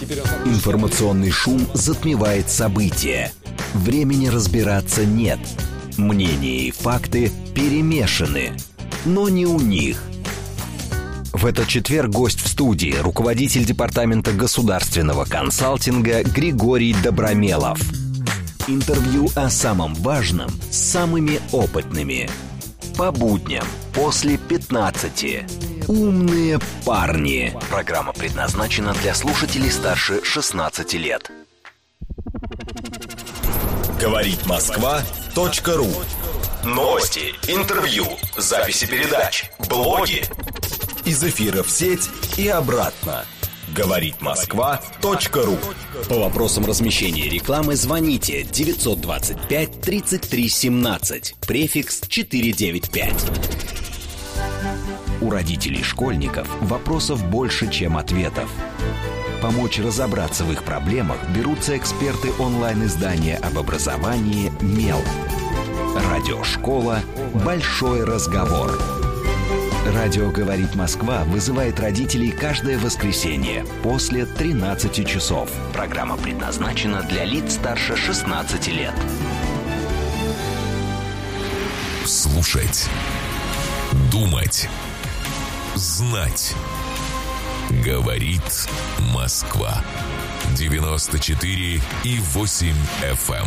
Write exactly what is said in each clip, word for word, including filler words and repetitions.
Информационный шум затмевает события. Времени разбираться нет. Мнения и факты перемешаны. Но не у них. В этот четверг гость в студии, руководитель департамента государственного консалтинга Григорий Добромелов. Интервью о самом важном с самыми опытными. По будням после пятнадцати. Умные парни. Программа предназначена для слушателей старше шестнадцати лет. Говорит Москва точка ру. Новости, интервью, записи передач, блоги. Из эфира в сеть и обратно. Говорит Москва точка ру. По вопросам размещения рекламы звоните девятьсот двадцать пять тридцать три семнадцать, префикс четыреста девяносто пять. У родителей школьников вопросов больше, чем ответов. Помочь разобраться в их проблемах берутся эксперты онлайн-издания об образовании «Мел». Радиошкола «Большой разговор». Радио «Говорит Москва» вызывает родителей каждое воскресенье после тринадцати часов. Программа предназначена для лиц старше шестнадцати лет. Слушать. Думать. Знать. Говорит Москва. девяносто четыре и восемь эф эм.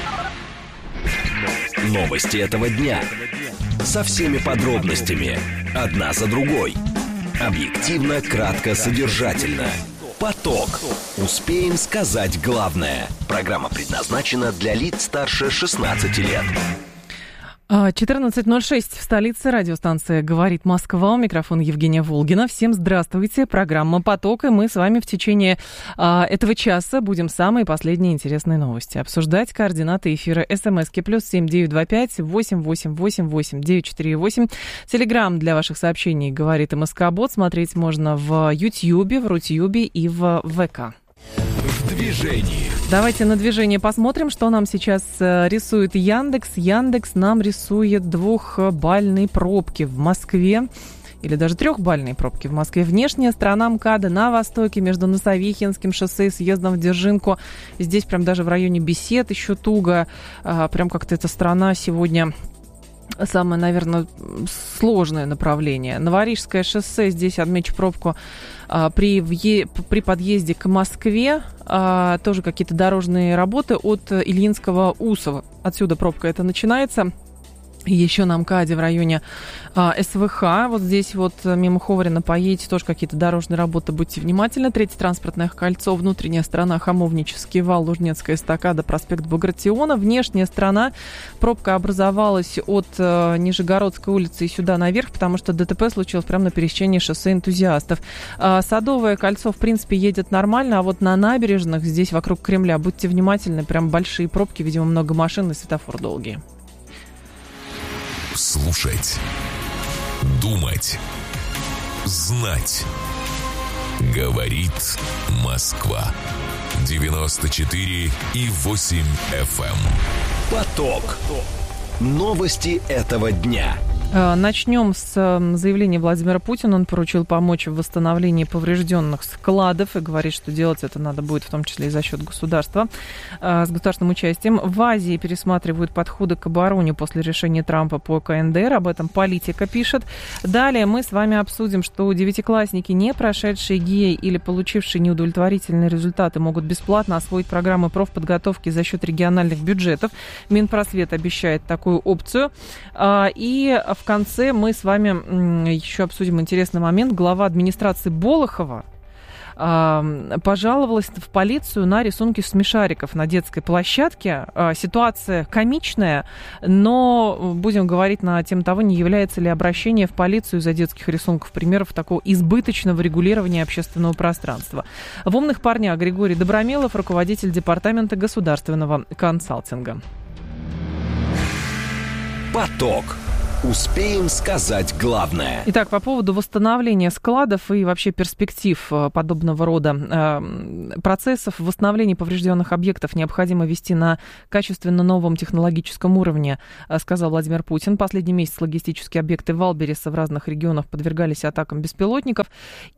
Новости этого дня. Со всеми подробностями. Одна за другой. Объективно, кратко, содержательно. Поток. Успеем сказать главное. Программа предназначена для лиц старше шестнадцати лет. четырнадцать ноль шесть в столице. Радиостанция «Говорит Москва». У микрофона Евгения Волгина. Всем здравствуйте. Программа «Поток». И мы с вами в течение а, этого часа будем самые последние интересные новости обсуждать. Координаты эфира. СМСки плюс семь девять два пять восемь восемь восемь восемь девять четыре восемь. Телеграм для ваших сообщений «Говорит МСК-бот». Смотреть можно в Ютьюбе, в Рутьюбе и в ВК. В движении. Давайте на движение посмотрим, что нам сейчас рисует Яндекс. Яндекс нам рисует двухбальные пробки в Москве. Или даже трехбальные пробки в Москве. Внешняя сторона МКАДа на востоке между Носовихинским шоссе и съездом в Дзержинку. Здесь прям даже в районе Бесед еще туго. Прям как-то эта сторона сегодня... Самое, наверное, сложное направление. Новорижское шоссе, здесь отмечу пробку а, при, въе... при подъезде к Москве. А, тоже какие-то дорожные работы от Ильинского Усова. Отсюда пробка это начинается. Еще на МКАДе в районе а, СВХ. Вот здесь вот мимо Ховрина поедете, тоже какие-то дорожные работы, будьте внимательны. Третье транспортное кольцо, внутренняя сторона, Хамовнический вал, Лужнецкая эстакада, проспект Багратиона. Внешняя сторона, пробка образовалась от а, Нижегородской улицы и сюда наверх, потому что ДТП случилось прямо на пересечении шоссе Энтузиастов. А, Садовое кольцо, в принципе, едет нормально, а вот на набережных, здесь вокруг Кремля, будьте внимательны, прям большие пробки, видимо, много машин и светофор долгие. Слушать. Думать. Знать. Говорит Москва. девяносто четыре и восемь эф эм. Поток. Новости этого дня. Начнем с заявления Владимира Путина. Он поручил помочь в восстановлении поврежденных складов и говорит, что делать это надо будет в том числе и за счет государства с государственным участием. В Азии пересматривают подходы к обороне после решения Трампа по ка эн дэ эр. Об этом Политика пишет. Далее мы с вами обсудим, что девятиклассники, не прошедшие ГИЭ или получившие неудовлетворительные результаты, могут бесплатно освоить программы профподготовки за счет региональных бюджетов. Минпросвет обещает такую опцию. И в В конце мы с вами еще обсудим интересный момент. Глава администрации Болохова э, пожаловалась в полицию на рисунки смешариков на детской площадке. Э, ситуация комичная, но будем говорить на тему того, не является ли обращение в полицию из-за детских рисунков примеров такого избыточного регулирования общественного пространства. В «Умных парнях» Григорий Добромелов, руководитель департамента государственного консалтинга. Поток. Успеем сказать главное. Итак, по поводу восстановления складов и вообще перспектив подобного рода э, процессов восстановления поврежденных объектов необходимо вести на качественно новом технологическом уровне, сказал Владимир Путин. Последний месяц логистические объекты Валбериса в разных регионах подвергались атакам беспилотников.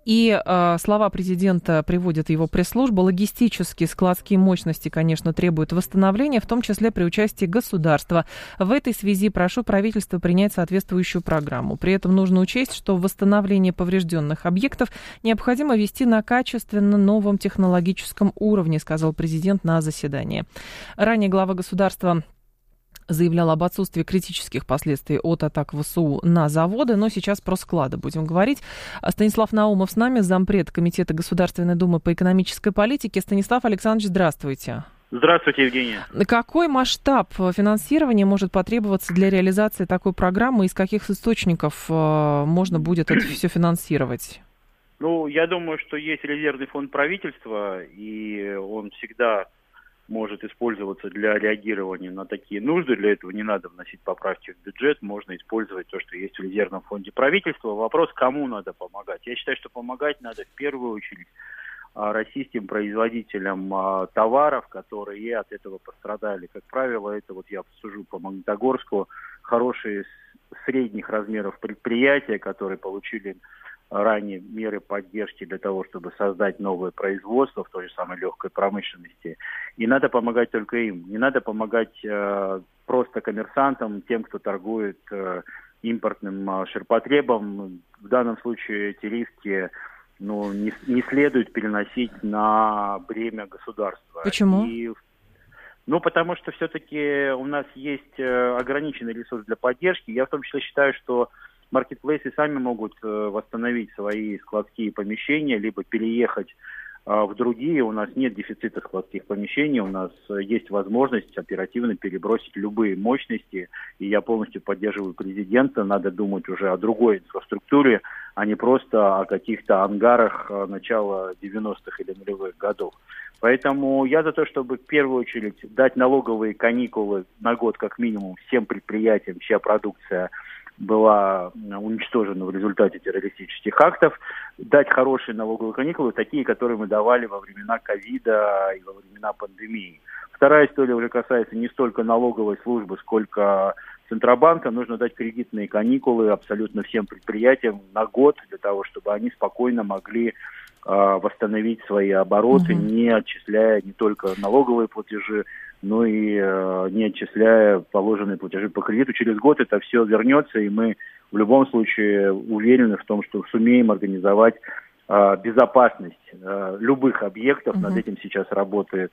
И э, слова президента приводит его пресс-служба. Логистические складские мощности, конечно, требуют восстановления, в том числе при участии государства. В этой связи прошу правительство принять соответствующую программу. При этом нужно учесть, что восстановление поврежденных объектов необходимо вести на качественно новом технологическом уровне, сказал президент на заседании. Ранее глава государства заявлял об отсутствии критических последствий от атак ВСУ на заводы, но сейчас про склады будем говорить. Станислав Наумов с нами, зампред Комитета Государственной Думы по экономической политике. Станислав Александрович, здравствуйте. Здравствуйте, Евгения. Какой масштаб финансирования может потребоваться для реализации такой программы? Из каких источников можно будет это все финансировать? Ну, я думаю, что есть резервный фонд правительства, и он всегда может использоваться для реагирования на такие нужды. Для этого не надо вносить поправки в бюджет, можно использовать то, что есть в резервном фонде правительства. Вопрос, кому надо помогать. Я считаю, что помогать надо в первую очередь российским производителям а, товаров, которые от этого пострадали. Как правило, это вот я сужу по Магнитогорску, хорошие средних размеров предприятия, которые получили ранее меры поддержки для того, чтобы создать новое производство в той же самой легкой промышленности. И надо помогать только им. Не надо помогать э, просто коммерсантам, тем, кто торгует э, импортным э, ширпотребом. В данном случае эти риски ну, не, не следует переносить на бремя государства. Почему? И, ну, потому что все-таки у нас есть э, ограниченный ресурс для поддержки. Я в том числе считаю, что маркетплейсы сами могут э, восстановить свои складские помещения, либо переехать э, в другие. У нас нет дефицита складских помещений, у нас э, есть возможность оперативно перебросить любые мощности. И я полностью поддерживаю президента. Надо думать уже о другой инфраструктуре, а не просто о каких-то ангарах э, начала девяностых или нулевых годов. Поэтому я за то, чтобы в первую очередь дать налоговые каникулы на год как минимум всем предприятиям, чья продукция была уничтожена в результате террористических актов, дать хорошие налоговые каникулы, такие, которые мы давали во времена ковида и во времена пандемии. Вторая история уже касается не столько налоговой службы, сколько Центробанка. Нужно дать кредитные каникулы абсолютно всем предприятиям на год, для того, чтобы они спокойно могли э, восстановить свои обороты, угу. не отчисляя не только налоговые платежи, но и э, не отчисляя положенные платежи по кредиту. Через год это все вернется, и мы в любом случае уверены в том, что сумеем организовать э, безопасность э, любых объектов. Mm-hmm. Над этим сейчас работает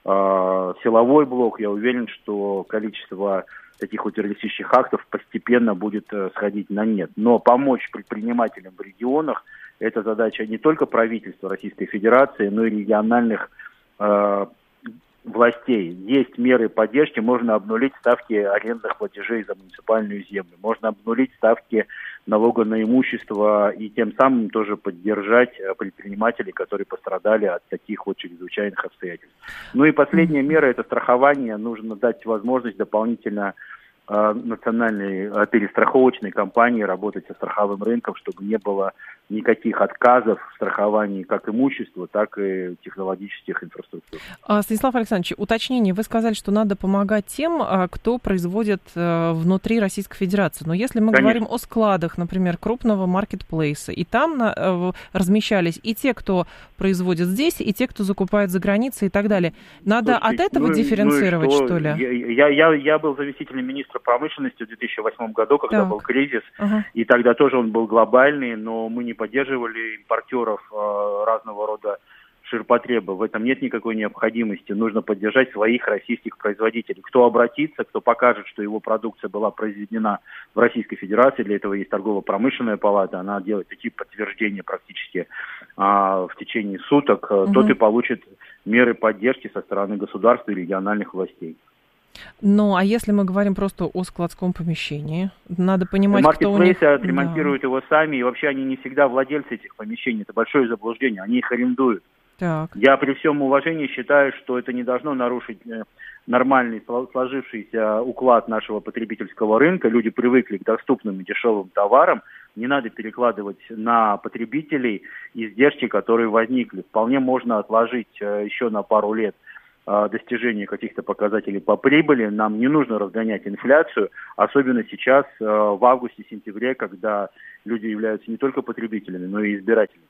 э, силовой блок. Я уверен, что количество таких вот террористических актов постепенно будет э, сходить на нет. Но помочь предпринимателям в регионах – это задача не только правительства Российской Федерации, но и региональных э, властей. Есть меры поддержки, можно обнулить ставки арендных платежей за муниципальную землю, можно обнулить ставки налога на имущество и тем самым тоже поддержать предпринимателей, которые пострадали от таких вот чрезвычайных обстоятельств. Ну и последняя мера – это страхование. Нужно дать возможность дополнительно э, национальной э, перестраховочной компании работать со страховым рынком, чтобы не было никаких отказов в страховании как имущества, так и технологических инфраструктур. Станислав Александрович, уточнение. Вы сказали, что надо помогать тем, кто производит внутри Российской Федерации. Но если мы Конечно. говорим о складах, например, крупного маркетплейса, и там размещались и те, кто производит здесь, и те, кто закупает за границей и так далее. Надо Слушайте, от этого ну, дифференцировать, ну что? что ли? Я, я, я был заместителем министра промышленности в две тысячи восьмом году, когда так. был кризис, ага. и тогда тоже он был глобальный, но мы не поддерживали импортеров э, разного рода ширпотреба. В этом нет никакой необходимости. Нужно поддержать своих российских производителей. Кто обратится, кто покажет, что его продукция была произведена в Российской Федерации, для этого есть торгово-промышленная палата, она делает такие подтверждения практически э, в течение суток, угу. тот и получит меры поддержки со стороны государства и региональных властей. Ну, а если мы говорим просто о складском помещении, надо понимать, кто у них... Маркетплейсы отремонтируют да. его сами, и вообще они не всегда владельцы этих помещений. Это большое заблуждение, они их арендуют. Так. Я при всем уважении считаю, что это не должно нарушить нормальный сложившийся уклад нашего потребительского рынка. Люди привыкли к доступным и дешевым товарам. Не надо перекладывать на потребителей издержки, которые возникли. Вполне можно отложить еще на пару лет достижение каких-то показателей по прибыли. Нам не нужно разгонять инфляцию, особенно сейчас, в августе-сентябре, когда люди являются не только потребителями, но и избирателями.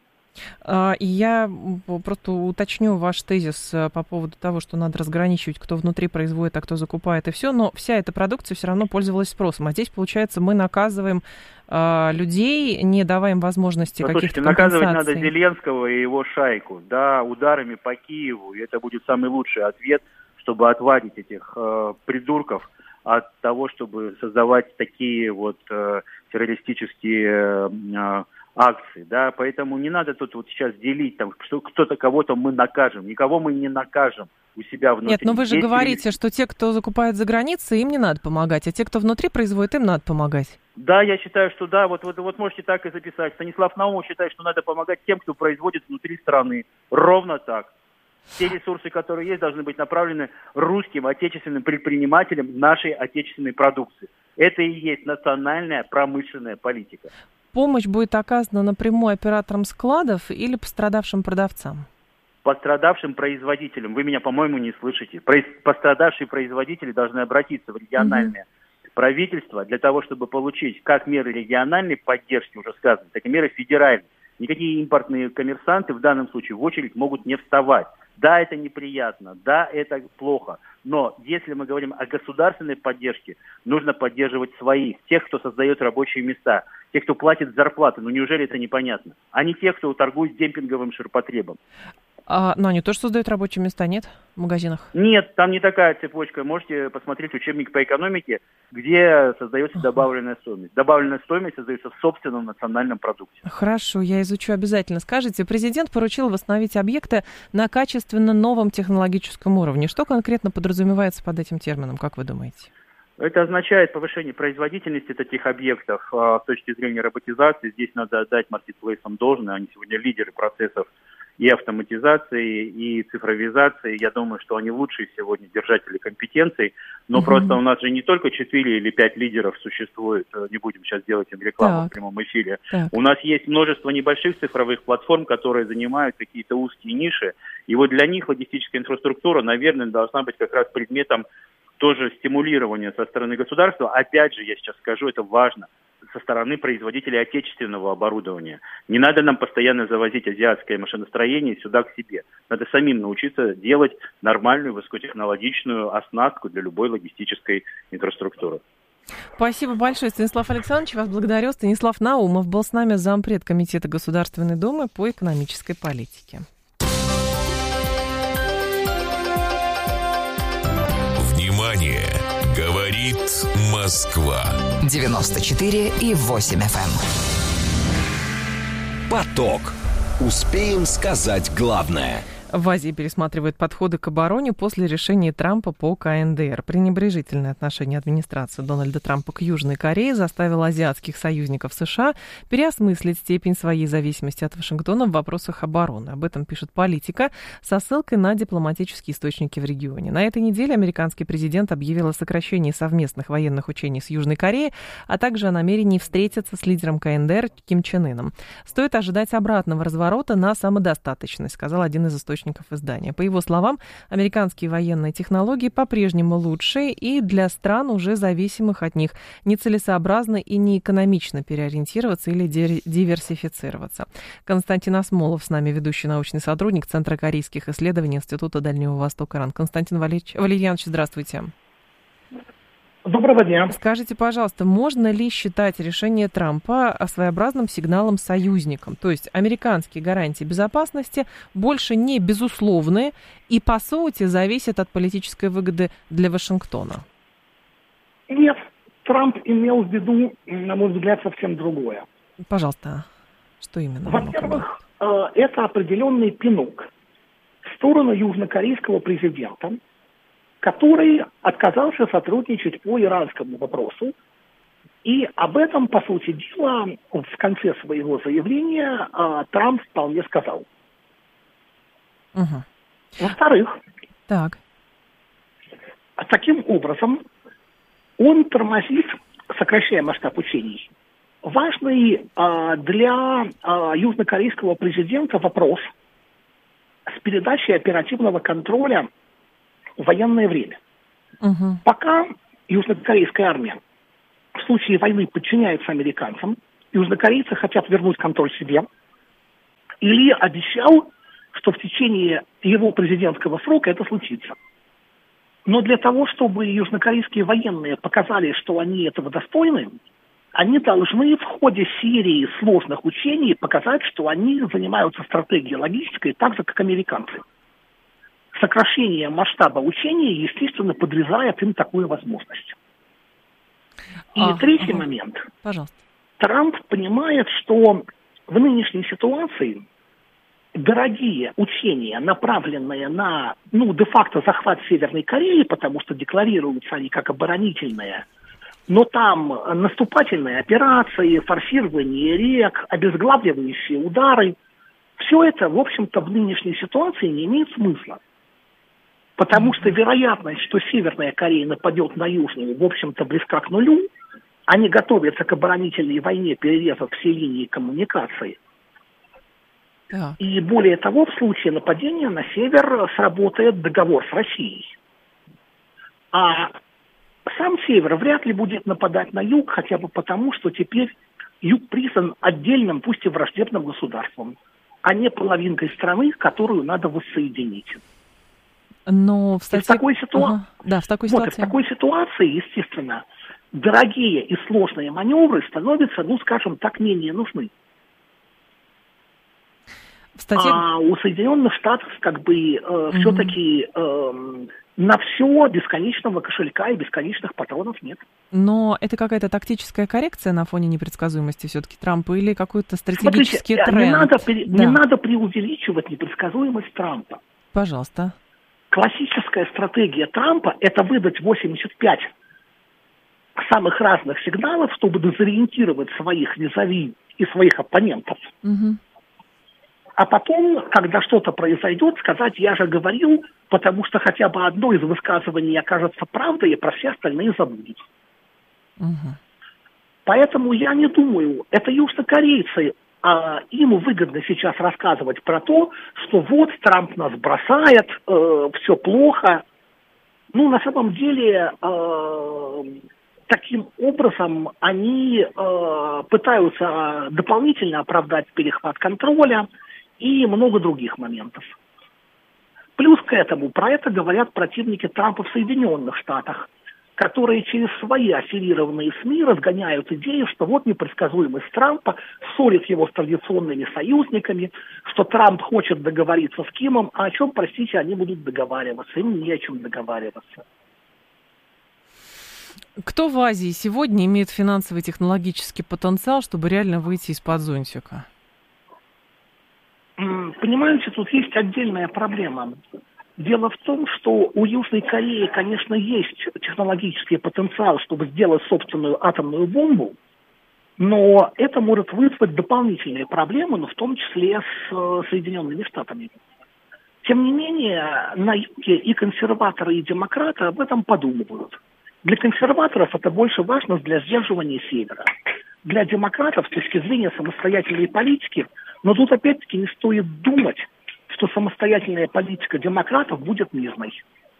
И я просто уточню ваш тезис по поводу того, что надо разграничивать, кто внутри производит, а кто закупает, и все, но вся эта продукция все равно пользовалась спросом. А здесь, получается, мы наказываем э, людей, не давая им возможности ну, каких-то слушайте, компенсаций. Наказывать надо Зеленского и его шайку, да, ударами по Киеву, и это будет самый лучший ответ, чтобы отвадить этих э, придурков от того, чтобы создавать такие вот э, террористические э, акции, да, поэтому не надо тут вот сейчас делить, там, что кто-то кого-то мы накажем, никого мы не накажем у себя внутри. Нет, но вы же Есть говорите, пере... что те, кто закупает за границей, им не надо помогать, а те, кто внутри производит, им надо помогать. Да, я считаю, что да, вот, вот, вот можете так и записать. Станислав Наумов считает, что надо помогать тем, кто производит внутри страны. Ровно так. Все ресурсы, которые есть, должны быть направлены русским, отечественным предпринимателям нашей отечественной продукции. Это и есть национальная промышленная политика. Помощь будет оказана напрямую операторам складов или пострадавшим продавцам? Пострадавшим производителям. Вы меня, по-моему, не слышите. Пострадавшие производители должны обратиться в региональное mm-hmm. правительство для того, чтобы получить как меры региональной поддержки, уже сказано, так и меры федеральной. Никакие импортные коммерсанты в данном случае в очередь могут не вставать. Да, это неприятно, да, это плохо, но если мы говорим о государственной поддержке, нужно поддерживать своих, тех, кто создает рабочие места, тех, кто платит зарплаты. Ну неужели это непонятно? А не тех, кто торгует демпинговым ширпотребом. А, но они тоже создают рабочие места, нет, в магазинах? Нет, там не такая цепочка. Можете посмотреть учебник по экономике, где создается добавленная стоимость. Добавленная стоимость создается в собственном национальном продукте. Хорошо, я изучу обязательно. Скажите, президент поручил восстановить объекты на качественно новом технологическом уровне. Что конкретно подразумевается под этим термином, как вы думаете? Это означает повышение производительности таких объектов а, с точки зрения роботизации. Здесь надо отдать маркетплейсам должное. Они сегодня лидеры процессов и автоматизации, и цифровизации. Я думаю, что они лучшие сегодня держатели компетенций. Но mm-hmm. просто у нас же не только четыре или пять лидеров существует. Не будем сейчас делать им рекламу так. в прямом эфире. Так. У нас есть множество небольших цифровых платформ, которые занимают какие-то узкие ниши. И вот для них логистическая инфраструктура, наверное, должна быть как раз предметом тоже стимулирования со стороны государства. Опять же, я сейчас скажу, это важно, со стороны производителей отечественного оборудования. Не надо нам постоянно завозить азиатское машиностроение сюда к себе. Надо самим научиться делать нормальную высокотехнологичную оснастку для любой логистической инфраструктуры. Спасибо большое, Станислав Александрович. Вас благодарю. Станислав Наумов был с нами, зампред Комитета Государственной Думы по экономической политике. Внимание! Говорит Москва. девяносто четыре и восемь эф эм. Поток. Успеем сказать главное. В Азии пересматривают подходы к обороне после решения Трампа по ка эн дэ эр. Пренебрежительное отношение администрации Дональда Трампа к Южной Корее заставило азиатских союзников США переосмыслить степень своей зависимости от Вашингтона в вопросах обороны. Об этом пишет «Политика» со ссылкой на дипломатические источники в регионе. На этой неделе американский президент объявил о сокращении совместных военных учений с Южной Кореей, а также о намерении встретиться с лидером ка эн дэ эр Ким Чен Ыном. Стоит ожидать обратного разворота на самодостаточность, сказал один из источников издания. По его словам, американские военные технологии по-прежнему лучшие, и для стран, уже зависимых от них, нецелесообразно и неэкономично переориентироваться или диверсифицироваться. Константин Асмолов с нами, ведущий научный сотрудник Центра корейских исследований Института Дальнего Востока РАН. Константин Валерьевич, Валерьянович, здравствуйте. Доброго дня. Скажите, пожалуйста, можно ли считать решение Трампа своеобразным сигналом союзникам? То есть американские гарантии безопасности больше не безусловные и, по сути, зависят от политической выгоды для Вашингтона? Нет, Трамп имел в виду, на мой взгляд, совсем другое. Пожалуйста, что именно? Во-первых, это определенный пинок в сторону южнокорейского президента, который отказался сотрудничать по иранскому вопросу. И об этом, по сути дела, в конце своего заявления Трамп вполне сказал. Угу. Во-вторых, так. таким образом он тормозит, сокращая масштаб учений, важный а, для а, южнокорейского президента вопрос с передачей оперативного контроля в военное время. Угу. Пока южнокорейская армия в случае войны подчиняется американцам, южнокорейцы хотят вернуть контроль себе, Ли обещал, что в течение его президентского срока это случится. Но для того, чтобы южнокорейские военные показали, что они этого достойны, они должны в ходе серии сложных учений показать, что они занимаются стратегией, логистикой так же, как американцы. Сокращение масштаба учений, естественно, подрезает им такую возможность. И а, третий ага. момент. Пожалуйста. Трамп понимает, что в нынешней ситуации дорогие учения, направленные на, ну, де-факто захват Северной Кореи, потому что декларируются они как оборонительные, но там наступательные операции, форсирование рек, обезглавливающие удары, все это, в общем-то, в нынешней ситуации не имеет смысла. Потому что вероятность, что Северная Корея нападет на Южную, в общем-то, близка к нулю. Они готовятся к оборонительной войне, перерезав все линии коммуникации. Так. И более того, в случае нападения на север сработает договор с Россией. А сам север вряд ли будет нападать на юг, хотя бы потому, что теперь юг признан отдельным, пусть и враждебным государством, а не половинкой страны, которую надо воссоединить. Но в, статье... в такой ситуа... ага. да, в такой вот, ситуации. в такой ситуации, естественно, дорогие и сложные маневры становятся, ну, скажем так, менее нужны. В статье... А у Соединенных Штатов как бы э, mm-hmm. все-таки э, на все бесконечного кошелька и бесконечных патронов нет. Но это какая-то тактическая коррекция на фоне непредсказуемости все-таки Трампа или какой-то стратегический Смотрите, тренд? Не надо, да. не надо преувеличивать непредсказуемость Трампа. Пожалуйста. Классическая стратегия Трампа – это выдать восемьдесят пять самых разных сигналов, чтобы дезориентировать своих визави и своих оппонентов. Угу. А потом, когда что-то произойдет, сказать: я же говорил, потому что хотя бы одно из высказываний окажется правдой, и про все остальные забудут. Угу. Поэтому я не думаю, это южнокорейцы, а им выгодно сейчас рассказывать про то, что вот Трамп нас бросает, э, все плохо. Ну, на самом деле, э, таким образом они э, пытаются дополнительно оправдать перехват контроля и много других моментов. Плюс к этому про это говорят противники Трампа в Соединенных Штатах, которые через свои аффилированные СМИ разгоняют идею, что вот непредсказуемость Трампа ссорит его с традиционными союзниками, что Трамп хочет договориться с Кимом, а о чем, простите, они будут договариваться, им не о чем договариваться. Кто в Азии сегодня имеет финансовый и технологический потенциал, чтобы реально выйти из-под зонтика? Понимаете, тут есть отдельная проблема. Дело в том, что у Южной Кореи, конечно, есть технологический потенциал, чтобы сделать собственную атомную бомбу, но это может вызвать дополнительные проблемы, но в том числе с Соединенными Штатами. Тем не менее, на юге и консерваторы, и демократы об этом подумывают. Для консерваторов это больше важно для сдерживания севера. Для демократов, с точки зрения самостоятельной политики, но тут опять-таки не стоит думать, что самостоятельная политика демократов будет мирной.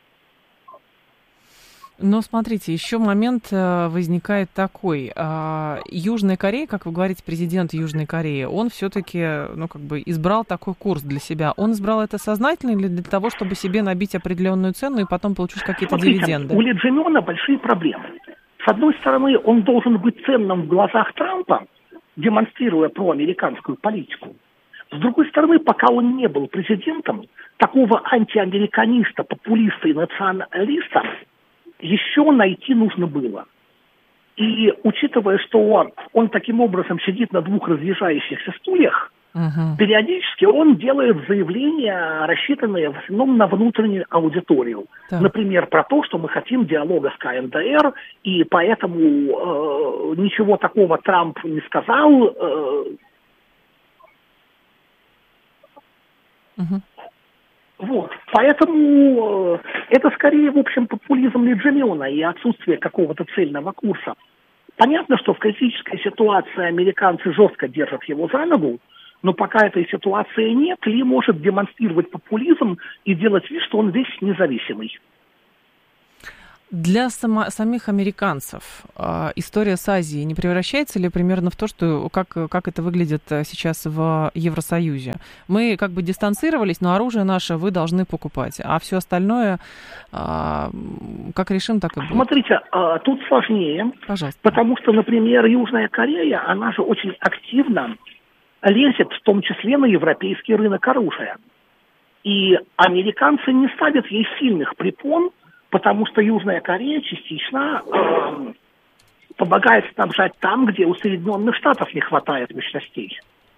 Но смотрите, еще момент возникает такой. Южная Корея, как вы говорите, президент Южной Кореи, он все-таки, ну, как бы избрал такой курс для себя. Он избрал это сознательно или для того, чтобы себе набить определенную цену и потом получить какие-то Смотрите, дивиденды? У Ли Джи-мёна большие проблемы. С одной стороны, он должен быть ценным в глазах Трампа, демонстрируя проамериканскую политику. С другой стороны, пока он не был президентом, такого антиамериканиста, популиста и националиста еще найти нужно было. И учитывая, что он, он таким образом сидит на двух разъезжающихся стульях, uh-huh. периодически он делает заявления, рассчитанные в основном на внутреннюю аудиторию. Так. Например, про то, что мы хотим диалога с ка эн дэ эр, и поэтому э, ничего такого Трамп не сказал. Э, uh-huh. Вот, поэтому э, это скорее, в общем, популизм Леджимена и отсутствие какого-то цельного курса. Понятно, что в критической ситуации американцы жестко держат его за ногу, но пока этой ситуации нет, Ли может демонстрировать популизм и делать вид, что он весь независимый. Для само, самих американцев э, история с Азией не превращается ли примерно в то, что как, как это выглядит сейчас в Евросоюзе? Мы как бы дистанцировались, но оружие наше вы должны покупать, а все остальное э, как решим, так и будет. Смотрите, э, тут сложнее, Пожалуйста. Потому что, например, Южная Корея, она же очень активно лезет, в том числе на европейский рынок оружия. И американцы не ставят ей сильных препон, потому что Южная Корея частично э, помогает снабжать там, где у Соединенных Штатов не хватает мощностей.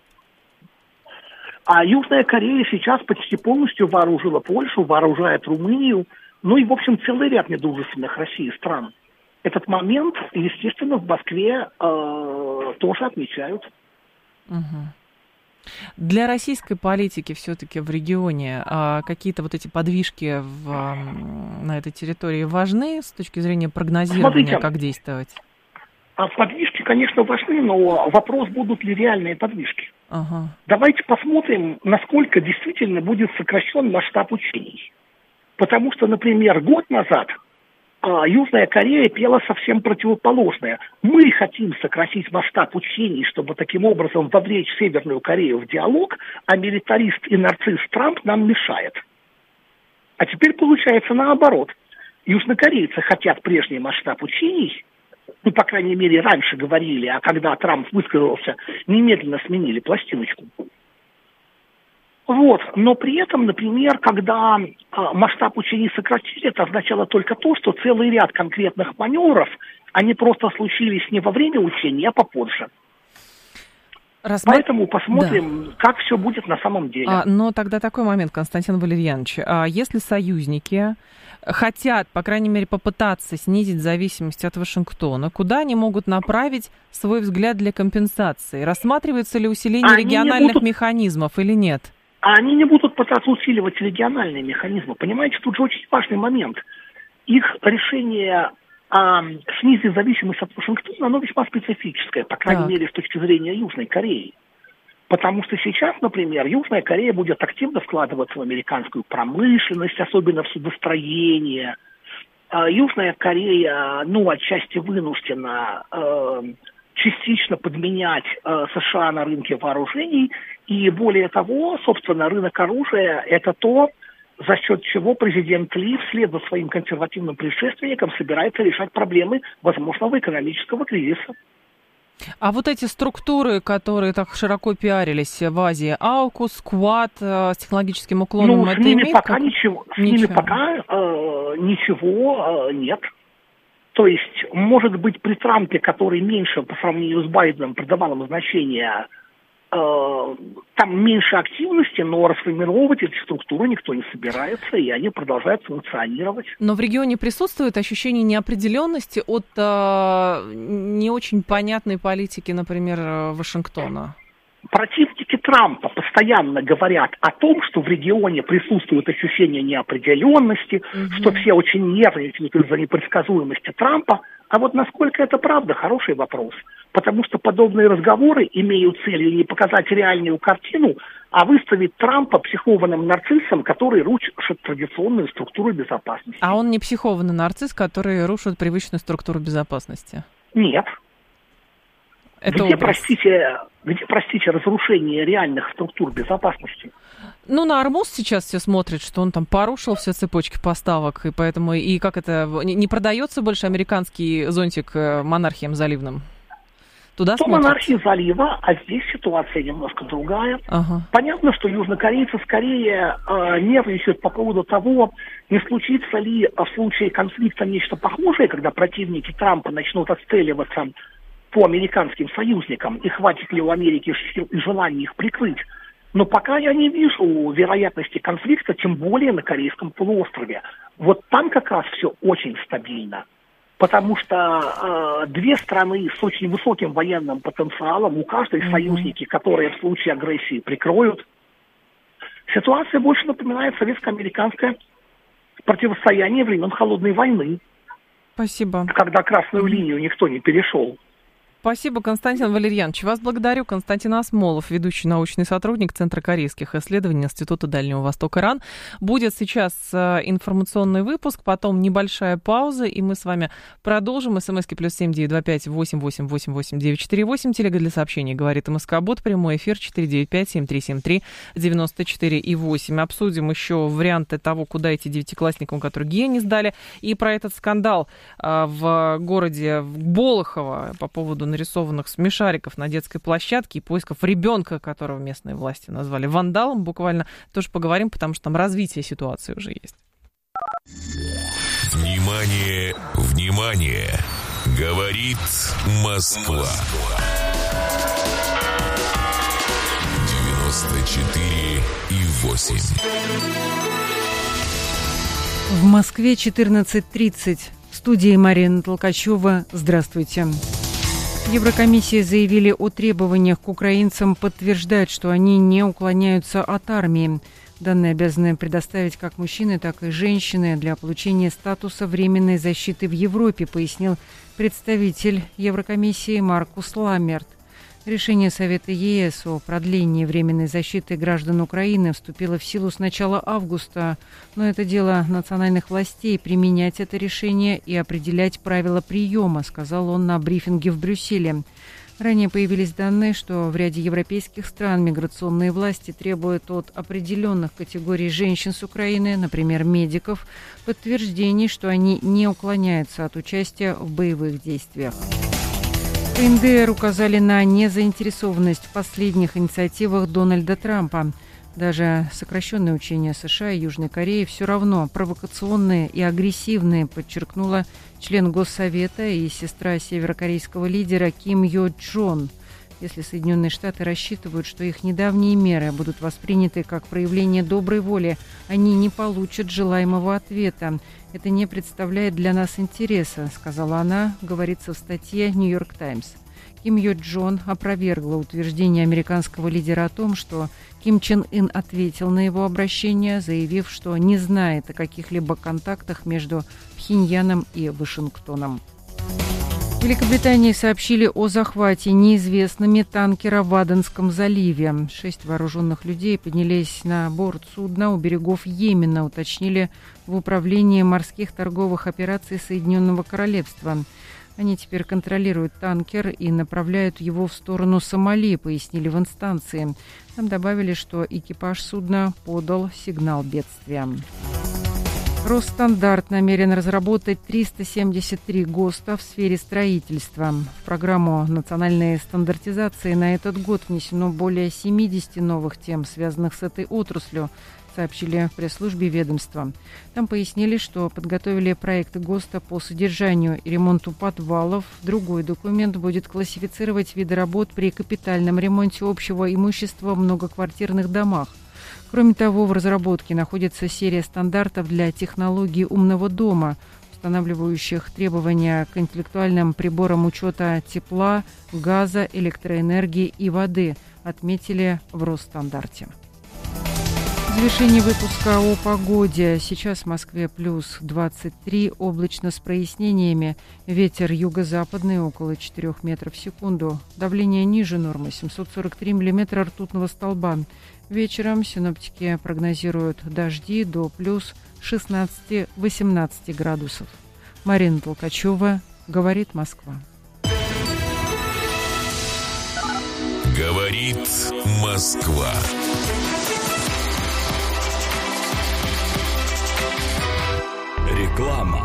А Южная Корея сейчас почти полностью вооружила Польшу, вооружает Румынию, ну и, в общем, целый ряд недружественных России стран. Этот момент, естественно, в Москве э, тоже отмечают. Угу. Для российской политики все-таки в регионе а, какие-то вот эти подвижки в, а, на этой территории важны с точки зрения прогнозирования, Смотрите, как действовать? А подвижки, конечно, важны, но вопрос, будут ли реальные подвижки. Ага. Давайте посмотрим, насколько действительно будет сокращен масштаб учений. Потому что, например, год назад Южная Корея пела совсем противоположное. Мы хотим сократить масштаб учений, чтобы таким образом вовлечь Северную Корею в диалог, а милитарист и нарцисс Трамп нам мешает. А теперь получается наоборот. Южнокорейцы хотят прежний масштаб учений, ну, по крайней мере, раньше говорили, а когда Трамп высказался, немедленно сменили пластиночку. Вот, но при этом, например, когда а, масштаб учений сократили, это означало только то, что целый ряд конкретных маневров, они просто случились не во время учения, а попозже. Рассма... Поэтому посмотрим, да. как все будет на самом деле. А, но тогда такой момент, Константин Валерьянович. А если союзники хотят, по крайней мере, попытаться снизить зависимость от Вашингтона, куда они могут направить свой взгляд для компенсации? Рассматривается ли усиление они региональных будут... механизмов или нет? А они не будут пытаться усиливать региональные механизмы. Понимаете, тут же очень важный момент. Их решение а, снизить зависимость от Вашингтона, оно весьма специфическое, по крайней так. мере, с точки зрения Южной Кореи. Потому что сейчас, например, Южная Корея будет активно вкладываться в американскую промышленность, особенно в судостроение. А, Южная Корея, ну, отчасти вынуждена... Э, частично подменять э, США на рынке вооружений, и более того, собственно, рынок оружия – это то, за счет чего президент Ли вслед за своим консервативным предшественником собирается решать проблемы возможного экономического кризиса. А вот эти структуры, которые так широко пиарились в Азии, Аукус, Квад э, с технологическим уклоном, ну, это с ними имеет пока как... ничего, с ничего. ними пока э, ничего э, нет. То есть, может быть, при Трампе, который меньше по сравнению с Байденом придавал ему значение, э, там меньше активности, но расформировать эти структуры никто не собирается, и они продолжают функционировать. Но в регионе присутствует ощущение неопределенности от э, не очень понятной политики, например, Вашингтона? Противники Трампа постоянно говорят о том, что в регионе присутствует ощущение неопределенности, угу. что все очень нервничают из-за непредсказуемости Трампа. А вот насколько это правда, хороший вопрос. Потому что подобные разговоры имеют целью не показать реальную картину, а выставить Трампа психованным нарциссом, который рушит традиционную структуру безопасности. А он не психованный нарцисс, который рушит привычную структуру безопасности? Нет. Это где, образ. простите, где, простите, разрушение реальных структур безопасности? Ну, на Армуз сейчас все смотрят, что он там порушил все цепочки поставок, и поэтому, и как это, не, не продается больше американский зонтик монархиям заливным? Туда То смотрят? Монархии залива, а здесь ситуация немножко другая. Ага. Понятно, что южнокорейцы скорее э, нервничают по поводу того, не случится ли в случае конфликта нечто похожее, когда противники Трампа начнут отстреливаться по американским союзникам, и хватит ли у Америки сил и желания их прикрыть. Но пока я не вижу вероятности конфликта, тем более на Корейском полуострове. Вот там как раз все очень стабильно. Потому что э, две страны с очень высоким военным потенциалом, у каждой mm-hmm. союзники, которые в случае агрессии прикроют. Ситуация больше напоминает советско-американское противостояние времен Холодной войны. Спасибо. Когда красную линию никто не перешел. Спасибо, Константин Валерьянович. Вас благодарю. Константин Асмолов, ведущий научный сотрудник Центра корейских исследований Института Дальнего Востока РАН. Будет сейчас информационный выпуск, потом небольшая пауза, и мы с вами продолжим. СМСки плюс семь девять два пять восемь восемь восемь восемь девять четыре восемь. Телега для сообщений говорит МСК-бот. Прямой эфир четыре девять пять семь три семь три девять четыре и восемь. Обсудим еще варианты того, куда идти девятиклассникам, которые ГИА не сдали. И про этот скандал в городе Болохово по поводу нарисованных смешариков на детской площадке и поисков ребенка, которого местные власти назвали вандалом, буквально тоже поговорим, потому что там развитие ситуации уже есть. Внимание, внимание! Говорит Москва. девяносто четыре и восемь. В Москве четырнадцать тридцать. В студии Марина Толкачева. Здравствуйте. В Еврокомиссии заявили о требованиях к украинцам подтверждать, что они не уклоняются от армии. Данные обязаны предоставить как мужчины, так и женщины для получения статуса временной защиты в Европе, пояснил представитель Еврокомиссии Маркус Ламмерт. Решение Совета ЕС о продлении временной защиты граждан Украины вступило в силу с начала августа, но это дело национальных властей применять это решение и определять правила приема, сказал он на брифинге в Брюсселе. Ранее появились данные, что в ряде европейских стран миграционные власти требуют от определенных категорий женщин с Украины, например, медиков, подтверждений, что они не уклоняются от участия в боевых действиях. КНДР указали на незаинтересованность в последних инициативах Дональда Трампа. Даже сокращенные учения США и Южной Кореи все равно провокационные и агрессивные, подчеркнула член Госсовета и сестра северокорейского лидера Ким Йо Чжон. Если Соединенные Штаты рассчитывают, что их недавние меры будут восприняты как проявление доброй воли, они не получат желаемого ответа. Это не представляет для нас интереса, сказала она, говорится в статье «Нью-Йорк Таймс». Ким Йо Чжон опровергла утверждение американского лидера о том, что Ким Чен Ын ответил на его обращение, заявив, что не знает о каких-либо контактах между Пхеньяном и Вашингтоном. В Великобритании сообщили о захвате неизвестными танкера в Аденском заливе. Шесть вооруженных людей поднялись на борт судна у берегов Йемена, уточнили в Управлении морских торговых операций Соединенного Королевства. Они теперь контролируют танкер и направляют его в сторону Сомали, пояснили в инстанции. Там добавили, что экипаж судна подал сигнал бедствия. Росстандарт намерен разработать триста семьдесят три ГОСТа в сфере строительства. В программу национальной стандартизации на этот год внесено более семьдесят новых тем, связанных с этой отраслью, сообщили в пресс-службе ведомства. Там пояснили, что подготовили проект ГОСТа по содержанию и ремонту подвалов. Другой документ будет классифицировать виды работ при капитальном ремонте общего имущества в многоквартирных домах. Кроме того, в разработке находится серия стандартов для технологий умного дома, устанавливающих требования к интеллектуальным приборам учета тепла, газа, электроэнергии и воды, отметили в Росстандарте. Завершение выпуска о погоде. Сейчас в Москве плюс двадцать три, облачно с прояснениями. Ветер юго-западный около четырёх метров в секунду. Давление ниже нормы семьсот сорок три миллиметра ртутного столба. Вечером синоптики прогнозируют дожди до плюс шестнадцать-восемнадцать градусов. Марина Толкачева, говорит Москва. Говорит Москва. Реклама.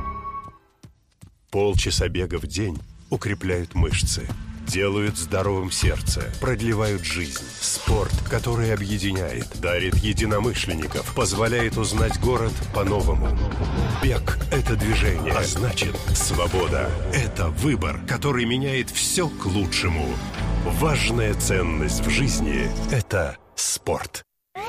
Полчаса бега в день укрепляют мышцы, делают здоровым сердце, продлевают жизнь. Спорт, который объединяет, дарит единомышленников, позволяет узнать город по-новому. Бег – это движение, а значит, свобода – это выбор, который меняет все к лучшему. Важная ценность в жизни – это спорт.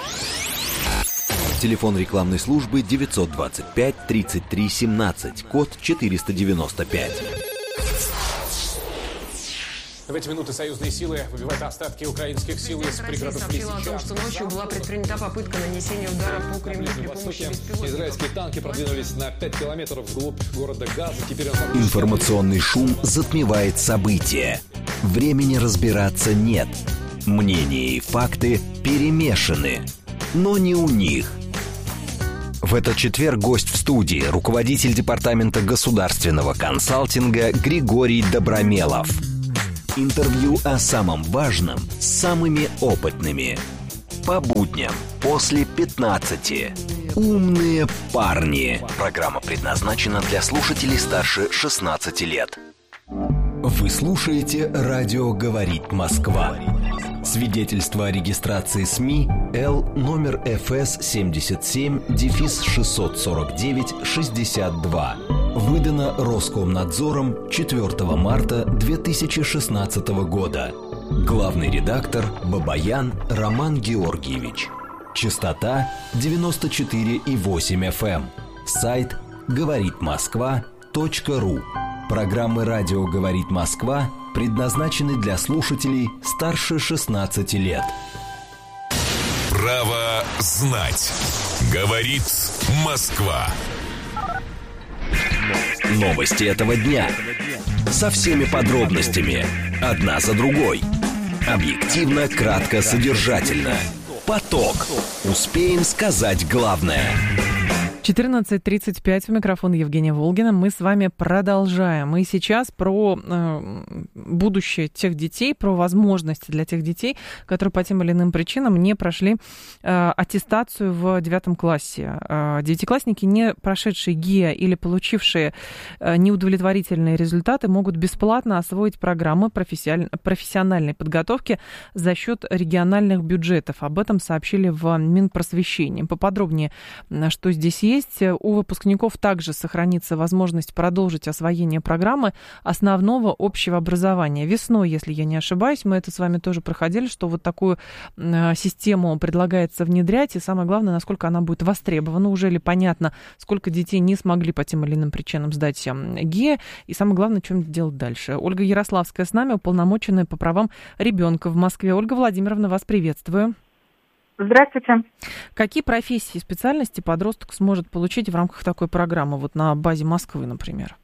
Телефон рекламной службы девятьсот двадцать пять тридцать три семнадцать, код четыреста девяносто пять. В эти минуты союзные силы выбивают остатки украинских сил из пригородов Лисичанска. о том, что ночью была предпринята попытка нанесения удара по Кремлю при помощи беспилотников. Израильские танки продвинулись на пять километров вглубь города Газа. Теперь он... Информационный шум затмевает события. Времени разбираться нет. Мнения и факты перемешаны. Но не у них. В этот четверг гость в студии, руководитель департамента государственного консалтинга Григорий Добромелов. Интервью о самом важном с самыми опытными. По будням после пятнадцати. Умные парни. Программа предназначена для слушателей старше шестнадцати лет. Вы слушаете «Радио говорит Москва». Свидетельство о регистрации СМИ Л номер эф эс семьдесят семь шестьсот сорок девять шестьдесят два. Выдано Роскомнадзором четвёртого марта две тысячи шестнадцатого года. Главный редактор Бабаян Роман Георгиевич. Частота девяносто четыре и восемь эф эм. Сайт говорит москва точка ру. Программы «Радио говорит Москва» предназначены для слушателей старше шестнадцати лет. Право знать. Говорит Москва. Новости этого дня. Со всеми подробностями. Одна за другой. Объективно, кратко, содержательно. Поток. Успеем сказать главное. четырнадцать тридцать пять, у микрофона Евгения Волгина. Мы с вами продолжаем. И сейчас про э, будущее тех детей, про возможности для тех детей, которые по тем или иным причинам не прошли э, аттестацию в девятом классе. Э, девятиклассники, не прошедшие ГИА или получившие э, неудовлетворительные результаты, могут бесплатно освоить программы профессиональ... профессиональной подготовки за счет региональных бюджетов. Об этом сообщили в Минпросвещении. Поподробнее, что здесь есть. Есть. У выпускников также сохранится возможность продолжить освоение программы основного общего образования. Весной, если я не ошибаюсь, мы это с вами тоже проходили, что вот такую э, систему предлагается внедрять, и самое главное, насколько она будет востребована. Уже ли понятно, сколько детей не смогли по тем или иным причинам сдать ГИА, и самое главное, что делать дальше. Ольга Ярославская с нами, уполномоченная по правам ребенка в Москве. Ольга Владимировна, вас приветствую. Здравствуйте. Какие профессии и специальности подросток сможет получить в рамках такой программы, вот на базе Москвы, например?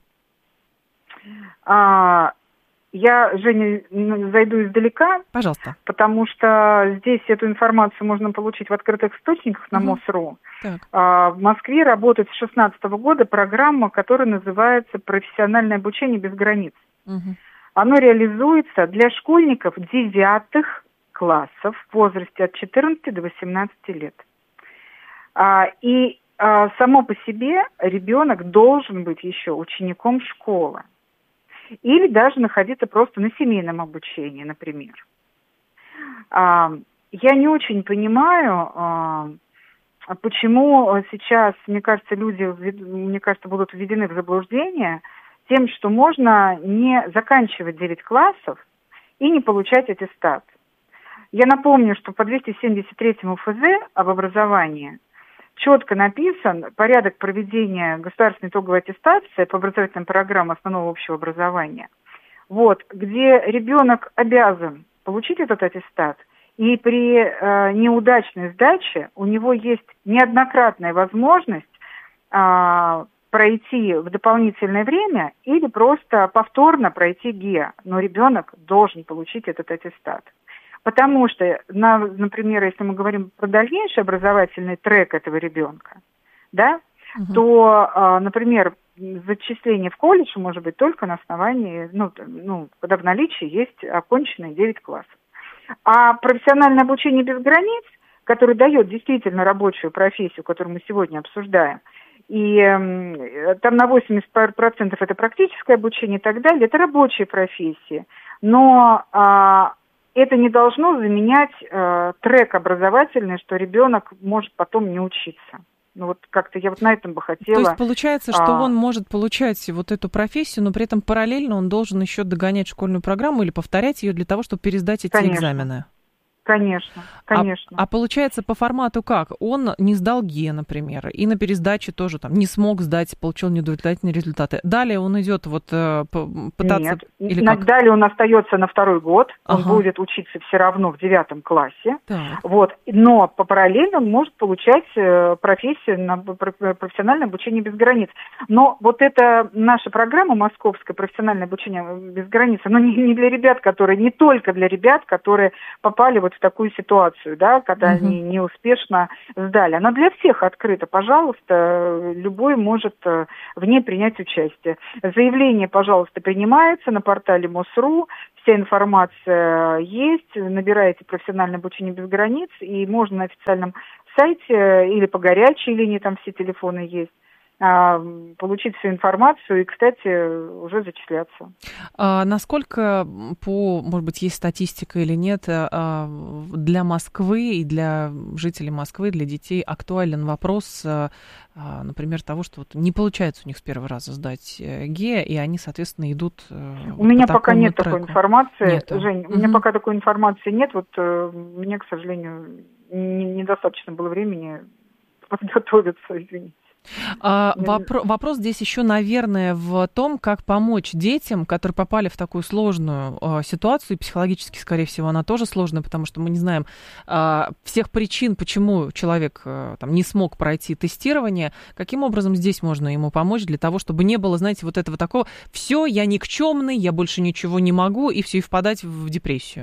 А, я, Женя, зайду издалека. Пожалуйста. Потому что здесь эту информацию можно получить в открытых источниках на угу. МОСРУ. А, в Москве работает с две тысячи шестнадцатого года программа, которая называется «Профессиональное обучение без границ». Угу. Оно реализуется для школьников девятых классов в возрасте от четырнадцати до восемнадцати лет. А, и а, само по себе ребенок должен быть еще учеником школы. Или даже находиться просто на семейном обучении, например. А, я не очень понимаю, а, почему сейчас, мне кажется, люди, мне кажется, будут введены в заблуждение тем, что можно не заканчивать девять классов и не получать аттестат. Я напомню, что по двести семьдесят третьему эф зэ об образовании четко написан порядок проведения государственной итоговой аттестации по образовательным программам основного общего образования, вот, где ребенок обязан получить этот аттестат, и при э, неудачной сдаче у него есть неоднократная возможность э, пройти в дополнительное время или просто повторно пройти ГИА, но ребенок должен получить этот аттестат. Потому что, на, например, если мы говорим про дальнейший образовательный трек этого ребенка, да, угу. то, а, например, зачисление в колледж может быть только на основании, ну, ну, когда в наличии есть оконченные девять классов. А профессиональное обучение без границ, которое дает действительно рабочую профессию, которую мы сегодня обсуждаем, и э, там на восемьдесят процентов это практическое обучение и так далее, это рабочие профессии. Но э, это не должно заменять э, трек образовательный, что ребенок может потом не учиться. Ну вот как-то я вот на этом бы хотела... То есть получается, что а... он может получать вот эту профессию, но при этом параллельно он должен еще догонять школьную программу или повторять ее для того, чтобы пересдать эти Конечно. экзамены? Конечно, конечно. А, а получается по формату как? Он не сдал ГИА, например, и на пересдаче тоже там не смог сдать, получил неудовлетворительные результаты. Далее он идет вот пытаться... Нет, или как? Далее он остается на второй год, он ага. будет учиться все равно в девятом классе, так. вот, но по параллельно он может получать профессию на профессиональное обучение без границ. Но вот эта наша программа московская профессиональное обучение без границ, она не, не для ребят, которые, не только для ребят, которые попали вот в такую ситуацию, да, когда угу. они неуспешно сдали. Она для всех открыта, пожалуйста, любой может в ней принять участие. Заявление, пожалуйста, принимается на портале МОСРУ, вся информация есть, набираете профессиональное обучение без границ, и можно на официальном сайте или по горячей линии, там все телефоны есть, получить всю информацию и, кстати, уже зачисляться. А насколько, по, может быть, есть статистика или нет, для Москвы и для жителей Москвы, для детей актуален вопрос, например, того, что вот не получается у них с первого раза сдать ГИА, и они, соответственно, идут У меня по пока нет треку. такой информации. Нету. Жень, угу. у меня пока такой информации нет. Вот мне, к сожалению, недостаточно было времени подготовиться, извините. А, вопро- вопрос здесь еще, наверное, в том, как помочь детям, которые попали в такую сложную э, ситуацию, и психологически, скорее всего, она тоже сложная, потому что мы не знаем э, всех причин, почему человек э, там, не смог пройти тестирование. Каким образом здесь можно ему помочь для того, чтобы не было, знаете, вот этого такого «все, я никчемный, я больше ничего не могу», и все, и впадать в депрессию?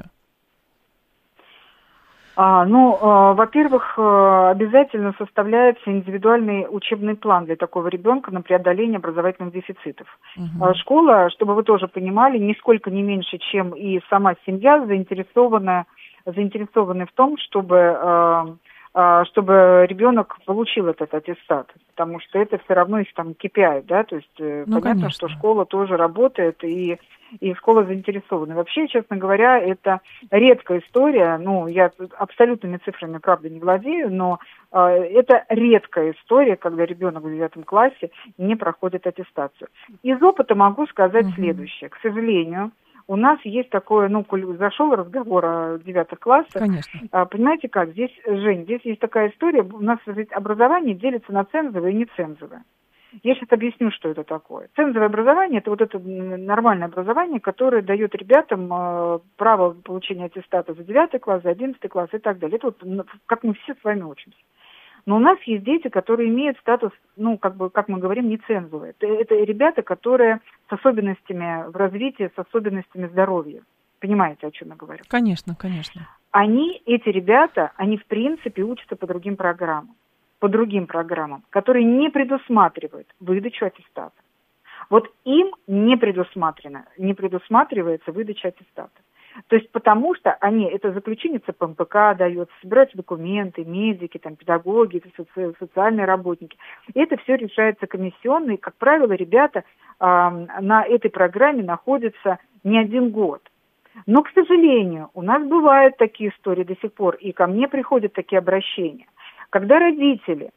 А, ну, а, во-первых, обязательно составляется индивидуальный учебный план для такого ребенка на преодоление образовательных дефицитов. Uh-huh. Школа, чтобы вы тоже понимали, нисколько не меньше, чем и сама семья, заинтересована, заинтересованы в том, чтобы, чтобы ребенок получил этот аттестат, потому что это все равно их там кей пи ай, да, то есть ну, понятно, конечно. Что школа тоже работает и и школа заинтересована. Вообще, честно говоря, это редкая история, ну, я абсолютными цифрами, правда, не владею, но э, это редкая история, когда ребенок в девятом классе не проходит аттестацию. Из опыта могу сказать mm-hmm. следующее. К сожалению, у нас есть такое, ну, зашел разговор о девятых классах. Конечно. А, понимаете как, здесь, Жень, здесь есть такая история, у нас образование делится на цензовое и нецензовое. Я сейчас объясню, что это такое. Цензовое образование – это вот это нормальное образование, которое дает ребятам э, право получения аттестата за девятый класс, за одиннадцатый класс и так далее. Это вот как мы все с вами учимся. Но у нас есть дети, которые имеют статус, ну, как бы, как мы говорим, нецензовый. Это, это ребята, которые с особенностями в развитии, с особенностями здоровья. Понимаете, о чем я говорю? Конечно, конечно. Они, эти ребята, они в принципе учатся по другим программам. по другим программам, которые не предусматривают выдачу аттестата. Вот им не предусмотрено, не предусматривается выдача аттестата. То есть потому что они, это заключение цэ пэ эм пэ ка дает, собираются документы, медики, там, педагоги, соци, социальные работники. И это все решается комиссионно, и, как правило, ребята э, на этой программе находятся не один год. Но, к сожалению, у нас бывают такие истории до сих пор, и ко мне приходят такие обращения. Когда родители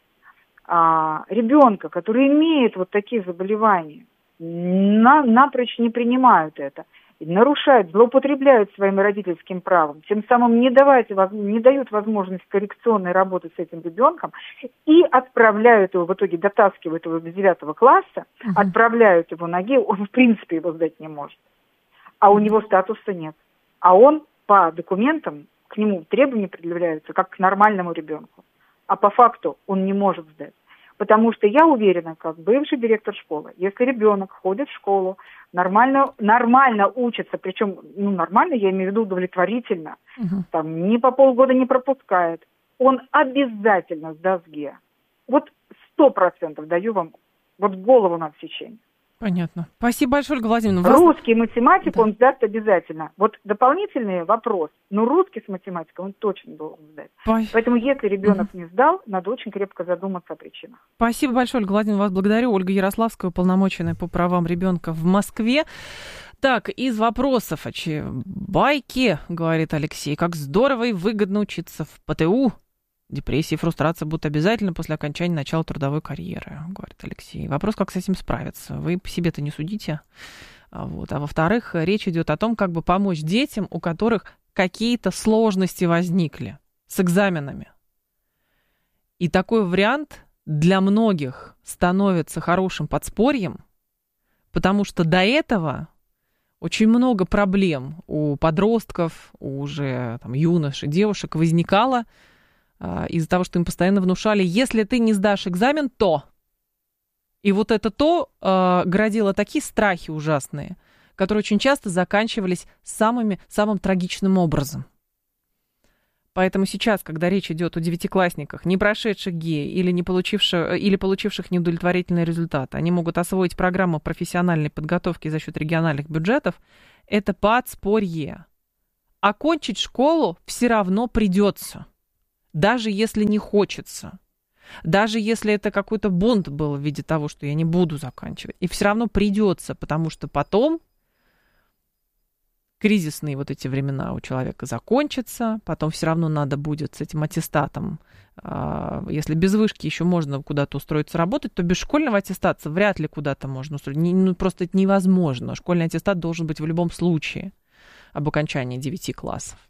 а, ребенка, который имеет вот такие заболевания, на, напрочь не принимают это, нарушают, злоупотребляют своим родительским правом, тем самым не, давайте, не дают возможность коррекционной работы с этим ребенком и отправляют его, в итоге дотаскивают его до девятого класса, uh-huh. отправляют его на ГИА, он в принципе его сдать не может, а у него статуса нет. А он по документам, к нему требования предъявляются как к нормальному ребенку. А по факту он не может сдать. Потому что я уверена, как бывший директор школы, если ребенок ходит в школу, нормально, нормально учится, причем, ну, нормально, я имею в виду удовлетворительно, uh-huh. там, ни по полгода не пропускает, он обязательно сдаст ГИА. Вот сто процентов даю вам вот голову на отсечение. Понятно. Спасибо большое, Ольга Владимировна. Русский и математику да. он сдаст обязательно. Вот дополнительный вопрос. Но русский с математикой он точно должен сдать. По... Поэтому если ребенок угу. не сдал, надо очень крепко задуматься о причинах. Спасибо большое, Ольга Владимировна. Вас благодарю. Ольга Ярославская, уполномоченная по правам ребенка в Москве. Так, из вопросов. Байки, говорит Алексей. Как здорово и выгодно учиться в пэ тэ у. Депрессия и фрустрация будут обязательно после окончания начала трудовой карьеры, говорит Алексей. Вопрос, как с этим справиться. Вы по себе-то не судите. Вот. А во-вторых, речь идет о том, как бы помочь детям, у которых какие-то сложности возникли с экзаменами. И такой вариант для многих становится хорошим подспорьем, потому что до этого очень много проблем у подростков, у уже там, юношей, девушек возникало а, из-за того, что им постоянно внушали, если ты не сдашь экзамен, то... И вот это то а, городило такие страхи ужасные, которые очень часто заканчивались самыми, самым трагичным образом. Поэтому сейчас, когда речь идет о девятиклассниках, не прошедших ГИ или, не получивших, или получивших неудовлетворительные результаты, они могут освоить программу профессиональной подготовки за счет региональных бюджетов, это подспорье. Окончить школу все равно придется, даже если не хочется, даже если это какой-то бунт был в виде того, что я не буду заканчивать, и все равно придется, потому что потом кризисные вот эти времена у человека закончатся, потом все равно надо будет с этим аттестатом, если без вышки еще можно куда-то устроиться работать, то без школьного аттестата вряд ли куда-то можно устроиться. Ну, просто это невозможно. Школьный аттестат должен быть в любом случае об окончании девяти классов.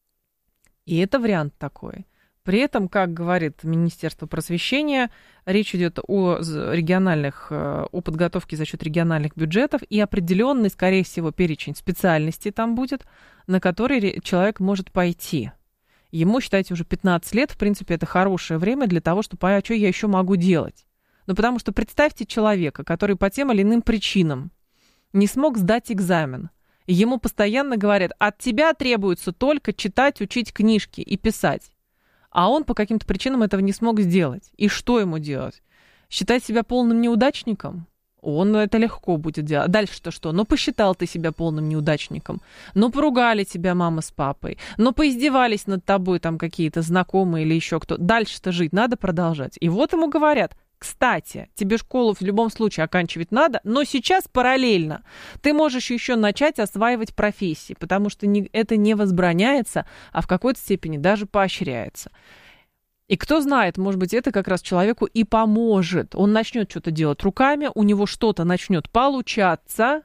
И это вариант такой. При этом, как говорит Министерство просвещения, речь идет о региональных, о подготовке за счет региональных бюджетов и определенный, скорее всего, перечень специальностей там будет, на который человек может пойти. Ему, считайте, уже пятнадцать лет, в принципе, это хорошее время для того, чтобы понять, а что я еще могу делать. Ну, потому что представьте человека, который по тем или иным причинам не смог сдать экзамен. Ему постоянно говорят, от тебя требуется только читать, учить книжки и писать. А он по каким-то причинам этого не смог сделать. И что ему делать? Считать себя полным неудачником? Он это легко будет делать. Дальше-то что? Ну, посчитал ты себя полным неудачником. Ну, поругали тебя мама с папой. Ну, поиздевались над тобой там какие-то знакомые или еще кто. Дальше-то жить надо продолжать. И вот ему говорят, кстати, тебе школу в любом случае оканчивать надо, но сейчас параллельно ты можешь еще начать осваивать профессии, потому что не, это не возбраняется, а в какой-то степени даже поощряется. И кто знает, может быть, это как раз человеку и поможет. Он начнет что-то делать руками, у него что-то начнет получаться,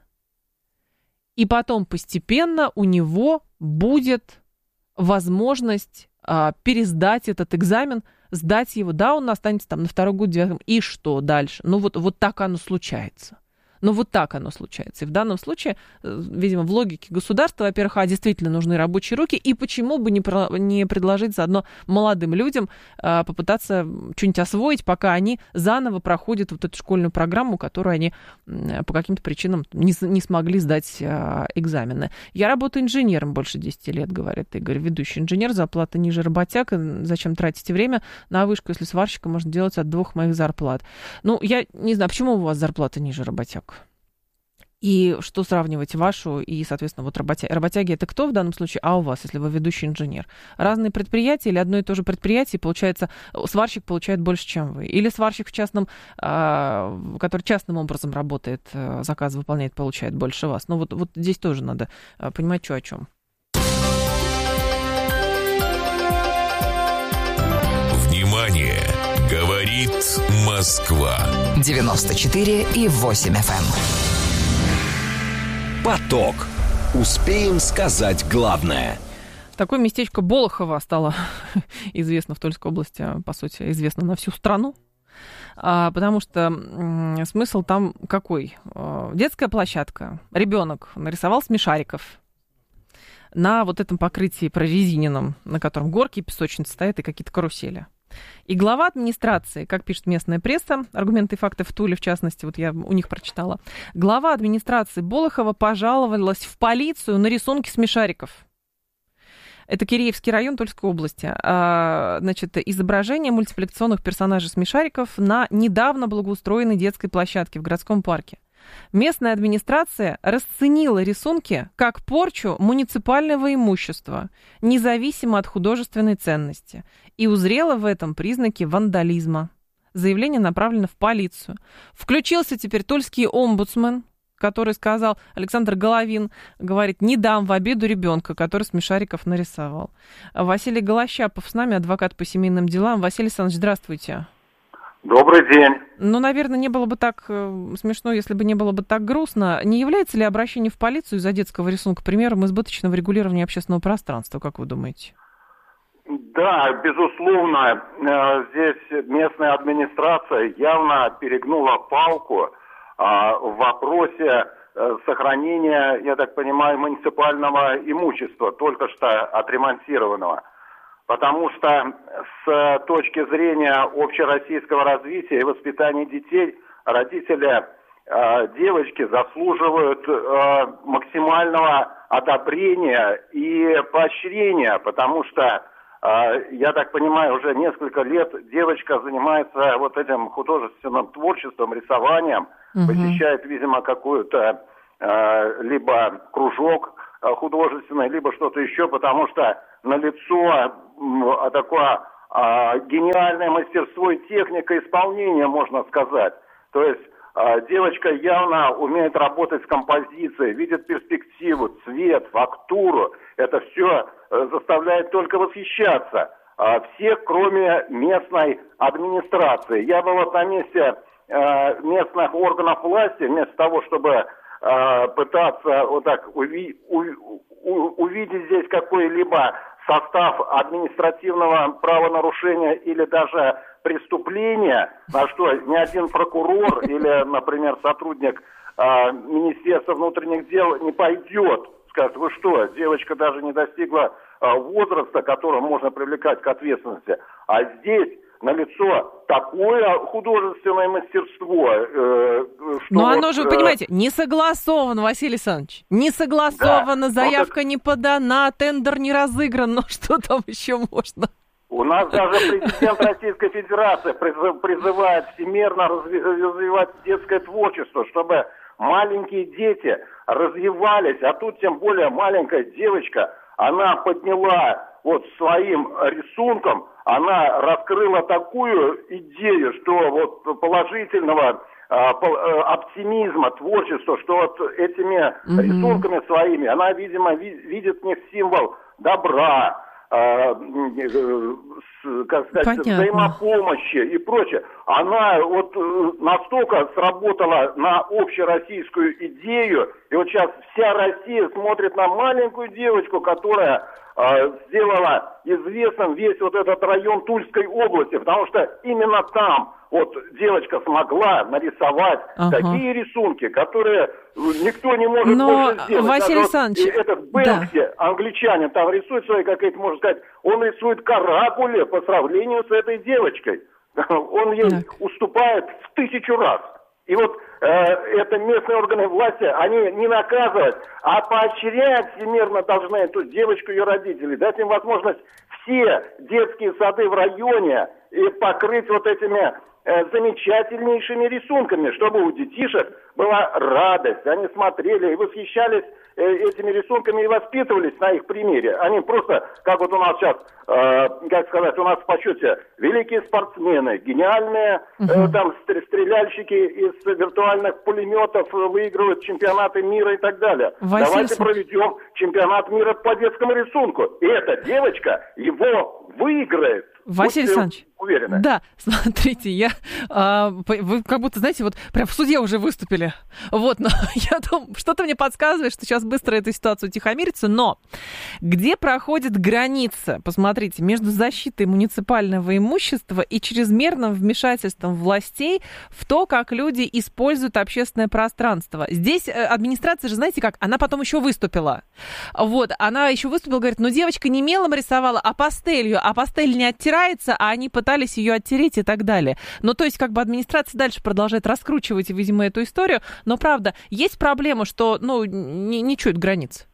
и потом постепенно у него будет возможность а, пересдать этот экзамен, сдать его, да, он останется там на второй год девятом, и что дальше? Ну вот, вот так оно случается. Ну вот так оно случается. И в данном случае, видимо, в логике государства, во-первых, а, действительно нужны рабочие руки, и почему бы не, про, не предложить заодно молодым людям а, попытаться что-нибудь освоить, пока они заново проходят вот эту школьную программу, которую они а, по каким-то причинам не, не смогли сдать а, экзамены. Я работаю инженером больше десяти лет, говорит Игорь, ведущий инженер, зарплата ниже работяг, зачем тратите время на вышку, если сварщика можно делать от двух моих зарплат. Ну, я не знаю, почему у вас зарплата ниже работяг? И что сравнивать вашу и, соответственно, вот работяги. Работяги это кто в данном случае, а у вас, если вы ведущий инженер? Разные предприятия или одно и то же предприятие, получается, сварщик получает больше, чем вы? Или сварщик в частном, который частным образом работает, заказы выполняет, получает больше вас? Ну вот, вот здесь тоже надо понимать, что о чем. Внимание! Говорит Москва. девяносто четыре и восемь эф эм. Поток. Успеем сказать главное. Такое местечко Болохово стало известно в Тульской области, по сути, известно на всю страну. А, потому что м- смысл там какой? А, детская площадка. Ребенок нарисовал смешариков на вот этом покрытии прорезиненном, на котором горки и песочницы стоят и какие-то карусели. И глава администрации, как пишет местная пресса, аргументы и факты в Туле, в частности, вот я у них прочитала, глава администрации Болохово пожаловалась в полицию на рисунки смешариков. Это Киреевский район Тульской области. А, значит, изображение мультипликационных персонажей смешариков на недавно благоустроенной детской площадке в городском парке. Местная администрация расценила рисунки как порчу муниципального имущества, независимо от художественной ценности, и узрела в этом признаки вандализма. Заявление направлено в полицию. Включился теперь тульский омбудсмен, который сказал, Александр Головин, говорит, не дам в обиду ребенка, который смешариков нарисовал. Василий Голощапов с нами, адвокат по семейным делам. Василий Александрович, здравствуйте. Добрый день. Ну, наверное, не было бы так э, смешно, если бы не было бы так грустно. Не является ли обращение в полицию из-за детского рисунка примером избыточного регулирования общественного пространства, как вы думаете? Да, безусловно, здесь местная администрация явно перегнула палку в вопросе сохранения, я так понимаю, муниципального имущества, только что отремонтированного. Потому что с точки зрения общероссийского развития и воспитания детей, родители э, девочки заслуживают э, максимального одобрения и поощрения, потому что, э, я так понимаю, уже несколько лет девочка занимается вот этим художественным творчеством, рисованием, угу. посещает, видимо, какую-то э, либо кружок художественный, либо что-то еще, потому что налицо а, такое а, гениальное мастерство и техника исполнения, можно сказать. То есть а, девочка явно умеет работать с композицией, видит перспективу, цвет, фактуру. Это все а, заставляет только восхищаться. А, всех, кроме местной администрации. Я бы вот на месте а, местных органов власти, вместо того, чтобы пытаться вот так уви, у, у, увидеть здесь какой-либо состав административного правонарушения или даже преступления, на что ни один прокурор или, например, сотрудник э, Министерства внутренних дел не пойдет. Скажет, вы что, девочка даже не достигла э, возраста, которого можно привлекать к ответственности. А здесь налицо такое художественное мастерство, э, что... Но оно вот, же, вы понимаете, не согласовано, Василий Александрович. Не согласовано, да, заявка это... не подана, тендер не разыгран, но что там еще можно? У нас даже президент Российской Федерации призывает всемирно развивать детское творчество, чтобы маленькие дети развивались, а тут тем более маленькая девочка, она подняла вот своим рисунком, она раскрыла такую идею, что вот положительного э, оптимизма, творчества, что вот этими mm-hmm. рисунками своими, она, видимо, ви- видит в них символ добра, э, э, как сказать, Понятно. взаимопомощи и прочее. Она вот э, настолько сработала на общероссийскую идею, и вот сейчас вся Россия смотрит на маленькую девочку, которая сделала известным весь вот этот район Тульской области, потому что именно там вот девочка смогла нарисовать ага. такие рисунки, которые никто не может Но, больше сделать. Василий Александрович, вот этот Бэнкси, да. англичанин, там рисует свои, как это можно сказать, он рисует каракули по сравнению с этой девочкой. Он ей так. уступает в тысячу раз. И вот э, это местные органы власти, они не наказывать, а поощрять всемирно должны эту девочку и ее родителей, дать им возможность все детские сады в районе и покрыть вот этими э, замечательнейшими рисунками, чтобы у детишек была радость, они смотрели и восхищались э, этими рисунками и воспитывались на их примере. Они просто, как вот у нас сейчас, э, как сказать, у нас в почете великие спортсмены, гениальные э, там стреляльщики из виртуальных пулеметов выигрывают чемпионаты мира и так далее. Василий Давайте проведем чемпионат мира по детскому рисунку. И эта девочка его выиграет. Василий Александрович, уверены. Да, смотрите, я, а, вы как будто, знаете, вот прям в суде уже выступили. Вот, но я думаю, что-то мне подсказывает, что сейчас быстро эта ситуация утихомирится, но где проходит граница, посмотрите, между защитой муниципального имущества и чрезмерным вмешательством властей в то, как люди используют общественное пространство. Здесь администрация же, знаете как, она потом еще выступила. Вот, она еще выступила, говорит, ну девочка не мелом рисовала, а пастелью, а пастель не оттирается, а они пытались ее оттереть и так далее. Ну, то есть, как бы администрация дальше продолжает раскручивать, видимо, эту историю. Но, правда, есть проблема, что, ну, не, не чуют границ.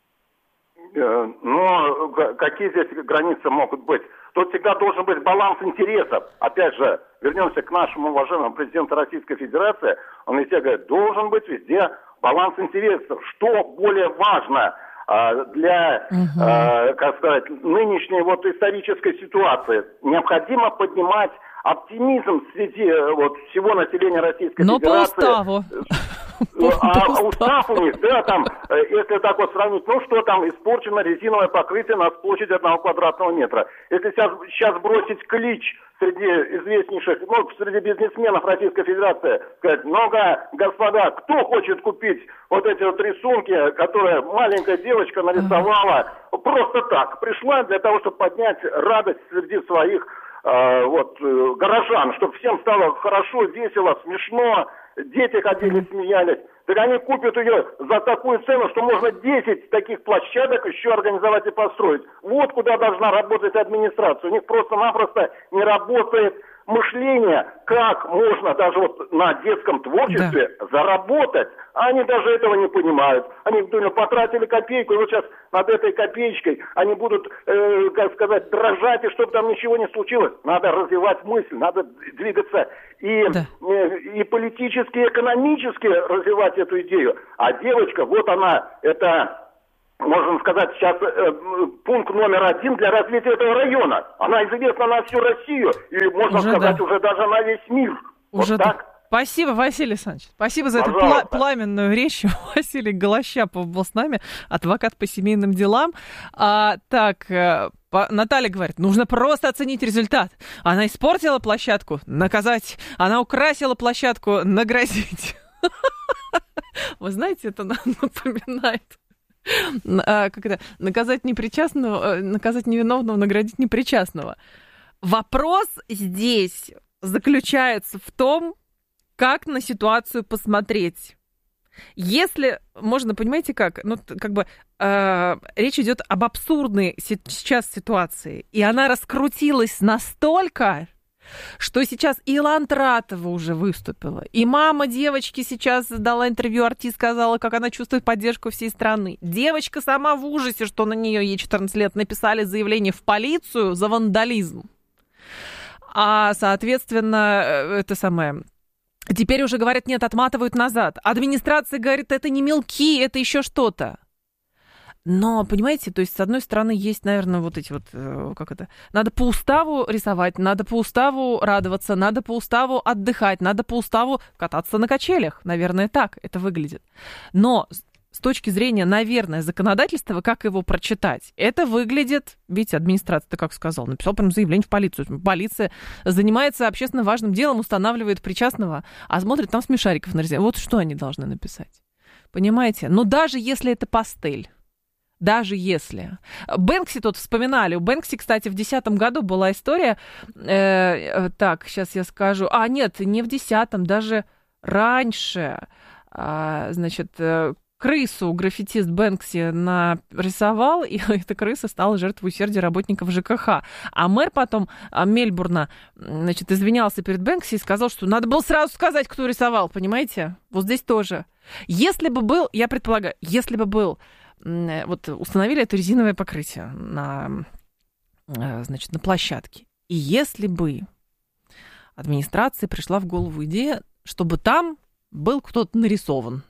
Но какие здесь границы могут быть? Тут всегда должен быть баланс интересов. Опять же, вернемся к нашему уважаемому президенту Российской Федерации. Он везде говорит, должен быть везде баланс интересов. Что более важно для, угу. э, как сказать, нынешней вот исторической ситуации? Необходимо поднимать оптимизм среди вот всего населения Российской Но Федерации. по уставу. А устав у них, да, там, если так вот сравнить, ну что там, испорчено резиновое покрытие на площади одного квадратного метра. Если сейчас, сейчас бросить клич среди известнейших, ну, среди бизнесменов Российской Федерации, сказать, много, господа, кто хочет купить вот эти вот рисунки, которые маленькая девочка нарисовала, просто так, пришла для того, чтобы поднять радость среди своих э, вот, э, горожан, чтобы всем стало хорошо, весело, смешно, дети ходили, смеялись. Так они купят ее за такую цену, что можно десять таких площадок еще организовать и построить. Вот куда должна работать администрация. У них просто-напросто не работает мышление, как можно даже вот на детском творчестве да. заработать. А они даже этого не понимают. Они думают, потратили копейку, и вот сейчас над этой копеечкой они будут, э, как сказать, дрожать, и чтобы там ничего не случилось. Надо развивать мысль, надо двигаться и, да. э, и политически, и экономически развивать эту идею. А девочка, вот она, это... Можно сказать, сейчас э, пункт номер один для развития этого района. Она известна на всю Россию и, можно уже сказать, да. уже даже на весь мир. Уже вот так. Да. Спасибо, Василий Александрович. Спасибо за Пожалуйста. эту пла- пламенную речь. Василий Голощапов был с нами, адвокат по семейным делам. А, так, по- Наталья говорит, нужно просто оценить результат. Она испортила площадку, наказать. Она украсила площадку, наградить. Вы знаете, это напоминает... Как это? Наказать непричастного, наказать невиновного, наградить непричастного. Вопрос здесь заключается в том, как на ситуацию посмотреть. Если, можно, понимаете как, ну, как бы э, речь идет об абсурдной сейчас ситуации, и она раскрутилась настолько, что сейчас и Лантратова уже выступила, и мама девочки сейчас дала интервью Ар Ти, сказала, как она чувствует поддержку всей страны. Девочка сама в ужасе, что на нее, ей четырнадцать лет, написали заявление в полицию за вандализм. А, соответственно, это самое... Теперь уже говорят, нет, отматывают назад. Администрация говорит, это не мелки, это еще что-то. Но, понимаете, то есть, с одной стороны, есть, наверное, вот эти вот, как это, надо по уставу рисовать, надо по уставу радоваться, надо по уставу отдыхать, надо по уставу кататься на качелях. Наверное, так это выглядит. Но с точки зрения, наверное, законодательства, как его прочитать, это выглядит, видите, администрация, как сказал, написал прям заявление в полицию. Полиция занимается общественно важным делом, устанавливает причастного, а смотрит, там смешариков нарисовали. Вот что они должны написать. Понимаете? Но даже если это пастель, даже если. Бэнкси тут вспоминали. У Бэнкси, кстати, в десятом году была история. Э, так, сейчас я скажу. А, нет, не в десятом, даже раньше. А, значит, крысу граффитист Бэнкси нарисовал, и эта крыса стала жертвой усердия работников ЖКХ. А мэр потом Мельбурна, значит, извинялся перед Бэнкси и сказал, что надо было сразу сказать, кто рисовал, понимаете? Вот здесь тоже. Если бы был, я предполагаю, если бы был вот установили это резиновое покрытие на, значит, на площадке. И если бы администрации пришла в голову идея, чтобы там был кто-то нарисован.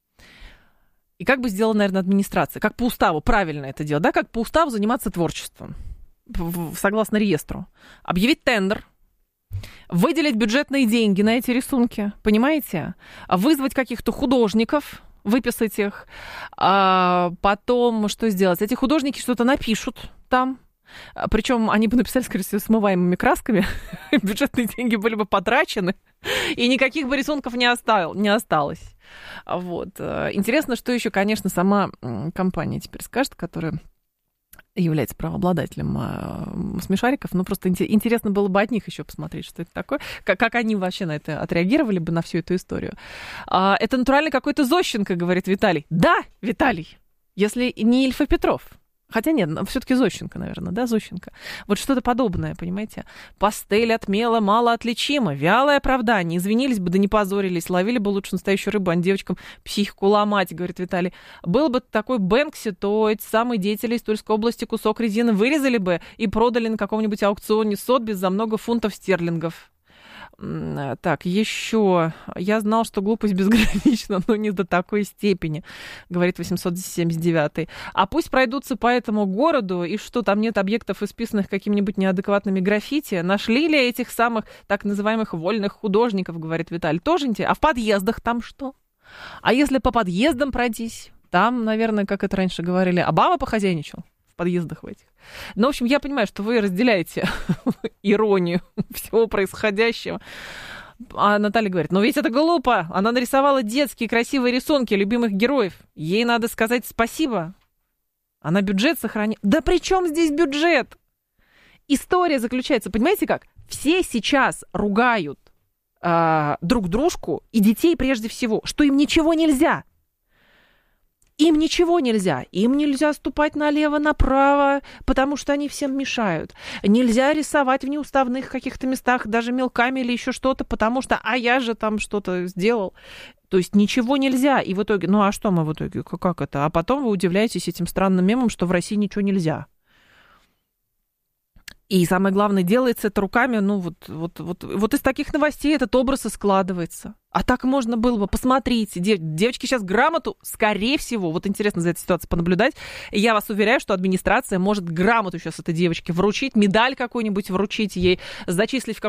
И как бы сделала, наверное, администрация? Как по уставу правильно это делать? Да, как по уставу заниматься творчеством, согласно реестру. Объявить тендер, выделить бюджетные деньги на эти рисунки, понимаете? Вызвать каких-то художников, выписать их, а потом что сделать? Эти художники что-то напишут там, причем они бы написали, скорее всего, смываемыми красками, бюджетные деньги были бы потрачены, и никаких бы рисунков не, остал, не осталось. Вот. Интересно, что еще, конечно, сама компания теперь скажет, которая является правообладателем э, смешариков. Ну, просто интересно было бы от них еще посмотреть, что это такое. Как, как они вообще на это отреагировали бы, на всю эту историю. А, это натурально какой-то Зощенко, говорит Виталий. Да, Виталий, если не Ильф и Петров. Хотя нет, все-таки Зощенко, наверное, да, Зощенко. Вот что-то подобное, понимаете? Пастель отмела, мало отличима, вялое оправдание. Извинились бы, да не позорились, ловили бы лучше настоящую рыбу, а не девочкам психику ломать, говорит Виталий. Был бы такой Бэнкси, то эти самые деятели из Тульской области кусок резины вырезали бы и продали на каком-нибудь аукционе Сотбис за много фунтов стерлингов. Так, еще. Я знал, что глупость безгранична, но не до такой степени, говорит восемьсот семьдесят девятый. А пусть пройдутся по этому городу, и что, там нет объектов, исписанных какими-нибудь неадекватными граффити? Нашли ли этих самых так называемых вольных художников, говорит Виталий. Тоже интересно. А в подъездах там что? А если по подъездам пройтись, там, наверное, как это раньше говорили, Обама похозяйничал в подъездах в этих. Ну, в общем, я понимаю, что вы разделяете иронию всего происходящего. А Наталья говорит, ну ведь это глупо. Она нарисовала детские красивые рисунки любимых героев. Ей надо сказать спасибо. Она бюджет сохранит. Да при чем здесь бюджет? История заключается, понимаете как? Все сейчас ругают э, друг дружку и детей прежде всего, что им ничего нельзя. Им ничего нельзя. Им нельзя ступать налево, направо, потому что они всем мешают. Нельзя рисовать в неуставных каких-то местах, даже мелками или еще что-то, потому что, а я же там что-то сделал. То есть ничего нельзя. И в итоге, ну а что мы в итоге, как это? А потом вы удивляетесь этим странным мемом, что в России ничего нельзя. И самое главное, делается это руками, ну вот, вот, вот, вот из таких новостей этот образ и складывается. А так можно было бы, посмотрите, дев, девочки сейчас грамоту, скорее всего, вот интересно за этой ситуацией понаблюдать, и я вас уверяю, что администрация может грамоту сейчас этой девочке вручить, медаль какую-нибудь вручить ей, зачислить в какой-то